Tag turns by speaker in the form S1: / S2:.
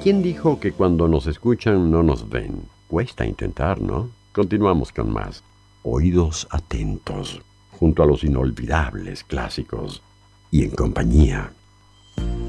S1: ¿Quién dijo que cuando nos escuchan no nos ven? Cuesta intentar, ¿no? Continuamos con más. Oídos atentos, junto a los inolvidables clásicos y en compañía